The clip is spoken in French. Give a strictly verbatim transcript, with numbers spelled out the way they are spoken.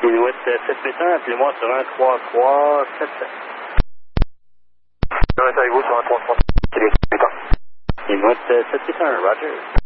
Inuit sept huit un, appelez-moi sur un trois trois sept sept. Je reste avec vous sur un trois trois sept sept. Inuit sept huit un, Roger.